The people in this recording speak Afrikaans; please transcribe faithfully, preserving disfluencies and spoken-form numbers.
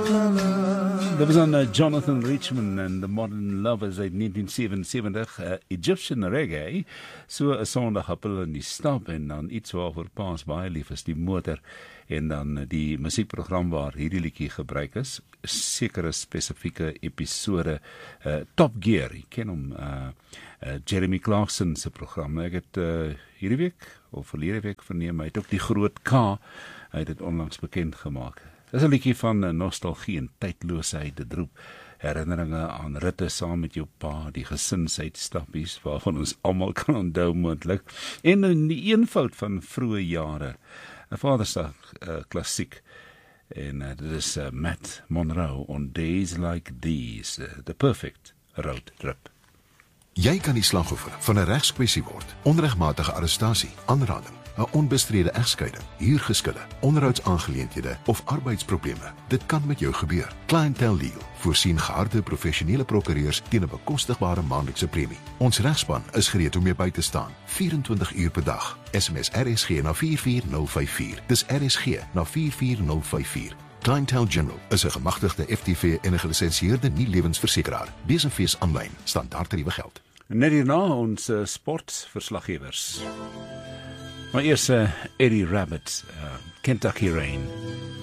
Dit was aan uh, Jonathan Richman en The Modern Lovers uit negentien sevenenseventig, uh, Egyptian reggae, so 'n sondagoppel in die stap en dan iets waarvoor paas baie lief is, die motor, en dan uh, die musiekprogram waar hierdie liedjie gebruik is, sekere spesifieke episode, uh, Top Gear, ek ken hom, uh, uh, Jeremy Clarkson se program, ek het uh, hierdie week, of verlede week verneem, hy het ook die groot K, hy het dit onlangs bekend gemaak. Dis 'n liedjie van nostalgie en tydloosheid, dit roep herinneringe aan ritte saam met jou pa, die gesinsuitstappies waarvan ons almal kan onthou moontlik, en in die eenvoud van vroeë jare, 'n Vadersdag uh, klassiek, en uh, dit is uh, Matt Monro, On Days Like These, uh, The Perfect Road Trip. Jy kan die slagoffer van 'n regskwessie word, onregmatige arrestasie, aanranding, 'n onbestrede egskeiding, huurgeskille, onderhoudsaangeleenthede of arbeidsprobleme. Dit kan met jou gebeur. Clientele Legal voorsien geharde professionele prokureurs teen 'n bekostigbare maandelikse premie. Ons regspan is gereed om jou by te staan, vierentwintig uur per dag. S M S R S G na vier vier nul vyf vier. Dis R S G na vier vier nul vyf vier. Clientele General is 'n gemagtigde F T V en 'n gelisensieerde nie-lewensversekeraar. Besenfees aanlyn, standaardtariewe geld. Net hierna ons uh, sportverslaggewers. Maar eers uh, Eddie Rabbit, uh, Kentucky Rain.